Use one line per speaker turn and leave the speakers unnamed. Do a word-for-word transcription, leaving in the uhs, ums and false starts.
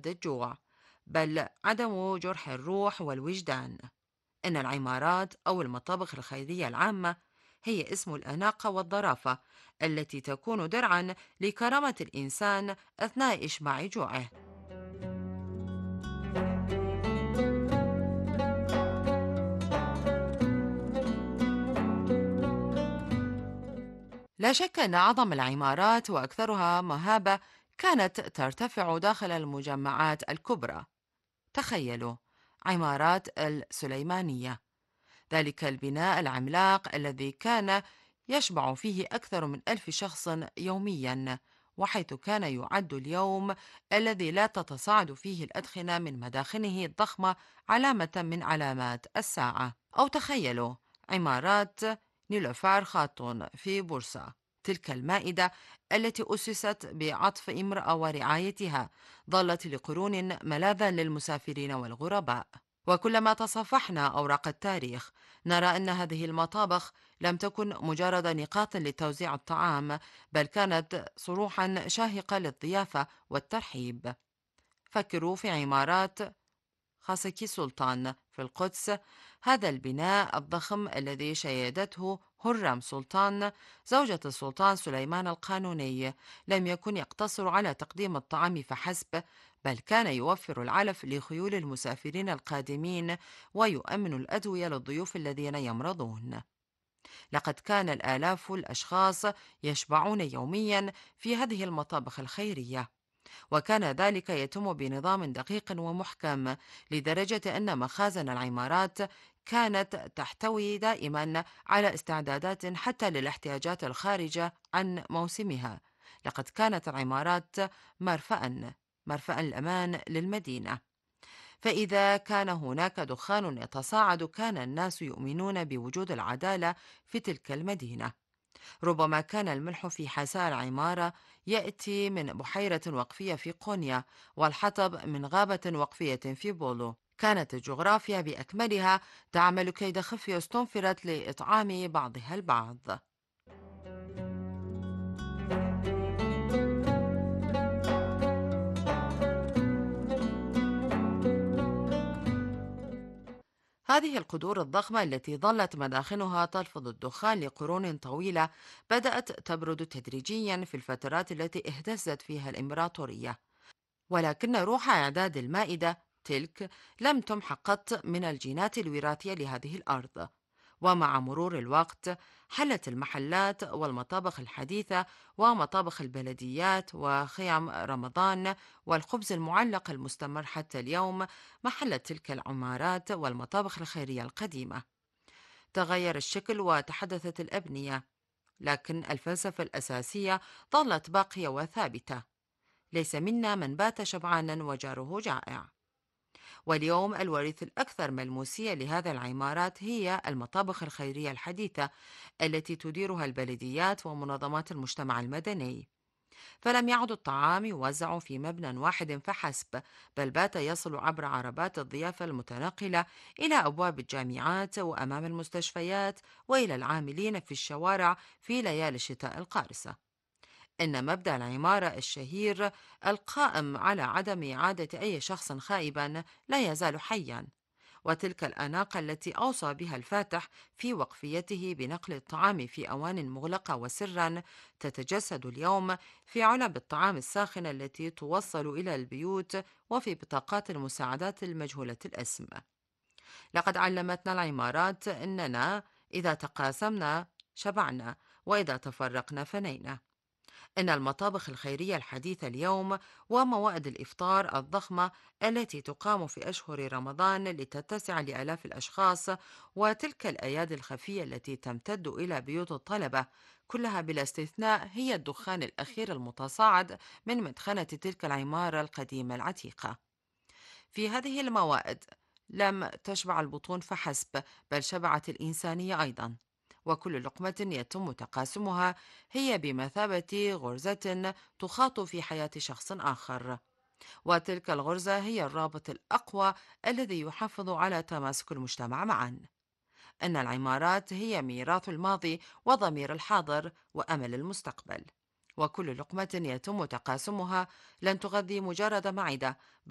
ضد الجوع، بل عدم جرح الروح والوجدان. إن العمارات أو المطابخ الخيرية العامة هي اسم الأناقة والظرافة التي تكون درعا لكرامة الإنسان أثناء إشباع جوعه. لا شك أن أعظم العمارات وأكثرها مهابة كانت ترتفع داخل المجمعات الكبرى. تخيلوا عمارات السليمانية، ذلك البناء العملاق الذي كان يشبع فيه أكثر من ألف شخص يوميا، وحيث كان يعد اليوم الذي لا تتصاعد فيه الأدخنة من مداخنه الضخمة علامة من علامات الساعة. أو تخيلوا عمارات نيلوفار خاتون في بورصة، تلك المائدة التي أسست بعطف امرأة ورعايتها ظلت لقرون ملاذا للمسافرين والغرباء. وكلما تصفحنا أوراق التاريخ نرى أن هذه المطابخ لم تكن مجرد نقاط لتوزيع الطعام، بل كانت صروحا شاهقة للضيافة والترحيب. فكروا في عمارات خاسكي سلطان في القدس، هذا البناء الضخم الذي شيدته هرم سلطان زوجة السلطان سليمان القانوني لم يكن يقتصر على تقديم الطعام فحسب، بل كان يوفر العلف لخيول المسافرين القادمين ويؤمن الأدوية للضيوف الذين يمرضون. لقد كان الآلاف الأشخاص يشبعون يوميا في هذه المطابخ الخيرية، وكان ذلك يتم بنظام دقيق ومحكم، لدرجة أن مخازن العمارات كانت تحتوي دائما على استعدادات حتى للاحتياجات الخارجة عن موسمها. لقد كانت العمارات مرفأ مرفأ الأمان للمدينة، فإذا كان هناك دخان يتصاعد كان الناس يؤمنون بوجود العدالة في تلك المدينة. ربما كان الملح في حساء العمارة يأتي من بحيرة وقفية في قونيا، والحطب من غابة وقفية في بولو. كانت الجغرافيا بأكملها تعمل كيد خفي استنفرت لإطعام بعضها البعض. هذه القدور الضخمة التي ظلت مداخنها تلفظ الدخان لقرون طويلة بدأت تبرد تدريجيا في الفترات التي اهتزت فيها الإمبراطورية، ولكن روح إعداد المائدة تلك لم تمحق قط من الجينات الوراثية لهذه الأرض. ومع مرور الوقت حلت المحلات والمطابخ الحديثة ومطابخ البلديات وخيام رمضان والخبز المعلق المستمر حتى اليوم محل تلك العمارات والمطابخ الخيرية القديمة. تغير الشكل وتحدثت الأبنية، لكن الفلسفة الأساسية ظلت باقية وثابتة: ليس منا من بات شبعانا وجاره جائع. واليوم الوريث الأكثر ملموسية لهذا العمارات هي المطابخ الخيرية الحديثة التي تديرها البلديات ومنظمات المجتمع المدني. فلم يعد الطعام يوزع في مبنى واحد فحسب، بل بات يصل عبر عربات الضيافة المتنقلة إلى أبواب الجامعات وأمام المستشفيات وإلى العاملين في الشوارع في ليالي الشتاء القارسة. إن مبدأ العمارة الشهير القائم على عدم إعادة أي شخص خائبا لا يزال حيا، وتلك الأناقة التي أوصى بها الفاتح في وقفيته بنقل الطعام في أوان مغلقة وسرا تتجسد اليوم في علب الطعام الساخنة التي توصل إلى البيوت وفي بطاقات المساعدات المجهولة الاسم. لقد علمتنا العمارات أننا إذا تقاسمنا شبعنا، وإذا تفرقنا فنينا. إن المطابخ الخيرية الحديثة اليوم وموائد الإفطار الضخمة التي تقام في أشهر رمضان لتتسع لآلاف الأشخاص، وتلك الأيادي الخفية التي تمتد إلى بيوت الطلبة، كلها بلا استثناء هي الدخان الأخير المتصاعد من مدخنة تلك العمارة القديمة العتيقة. في هذه الموائد لم تشبع البطون فحسب، بل شبعت الإنسانية أيضا، وكل لقمة يتم تقاسمها هي بمثابة غرزة تخاط في حياة شخص آخر، وتلك الغرزة هي الرابط الأقوى الذي يحافظ على تماسك المجتمع معا. أن العمارات هي ميراث الماضي وضمير الحاضر وأمل المستقبل، وكل لقمة يتم تقاسمها لن تغذي مجرد معدة،